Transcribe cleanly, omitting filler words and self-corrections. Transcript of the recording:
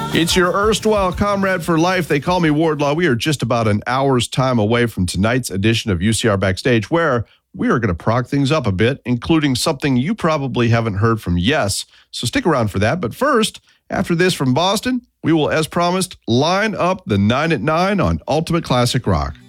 It's your erstwhile comrade for life. They call me Wardlaw. We are just about an hour's time away from tonight's edition of UCR Backstage, where we are going to prog things up a bit, including something you probably haven't heard from Yes. So stick around for that. But first, after this from Boston, we will, as promised, line up the 9 at 9 on Ultimate Classic Rock.